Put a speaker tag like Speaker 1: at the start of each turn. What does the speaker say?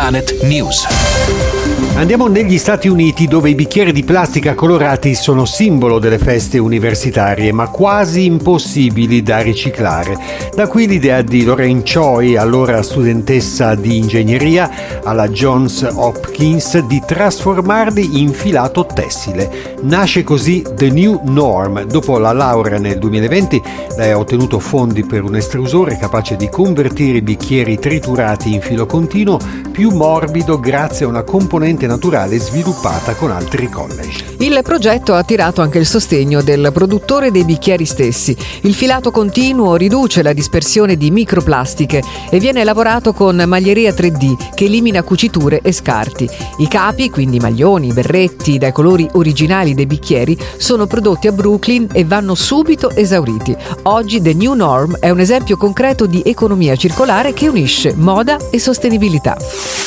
Speaker 1: Planet News.
Speaker 2: Andiamo negli Stati Uniti, dove i bicchieri di plastica colorati sono simbolo delle feste universitarie, ma quasi impossibili da riciclare. Da qui l'idea di Lorraine Choi, allora studentessa di ingegneria alla Johns Hopkins, di trasformarli in filato tessile. Nasce così The New Norm. Dopo la laurea nel 2020, lei ha ottenuto fondi per un estrusore capace di convertire i bicchieri triturati in filo continuo più morbido grazie a una componente naturale sviluppata con altri college.
Speaker 3: Il progetto ha attirato anche il sostegno del produttore dei bicchieri stessi. Il filato continuo riduce la dispersione di microplastiche e viene lavorato con maglieria 3D che elimina cuciture e scarti. I capi, quindi maglioni, berretti dai colori originali dei bicchieri, sono prodotti a Brooklyn e vanno subito esauriti. Oggi The New Norm è un esempio concreto di economia circolare che unisce moda e sostenibilità.